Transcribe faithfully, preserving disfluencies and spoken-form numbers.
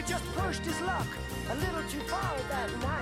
just pushed his luck a little too far that night.